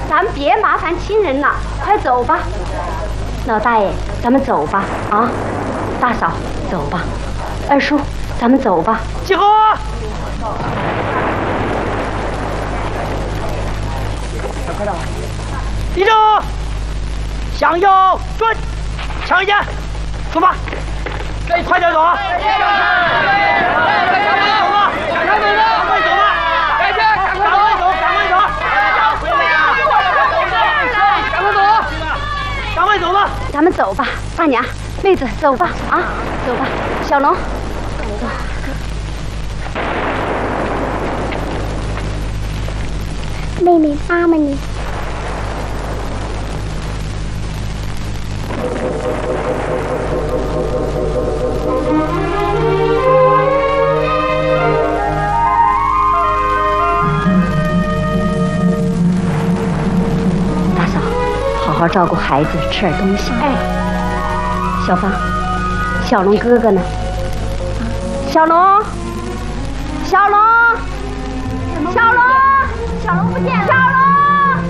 咱们别麻烦亲人了，快走吧。老大爷，咱们走吧。啊，大嫂，走吧。二叔，咱们走吧。 集合！快点！立正，向右转，强一点，出发！快点走啊！ 咱们走吧，大娘，妹子，走吧，啊，走吧，小龙，走。 妹妹，妈妈你。 大嫂，好好照顾孩子，吃点东西。哎，小芳，小龙哥哥呢？小龙，小龙，小龙，小龙不见了。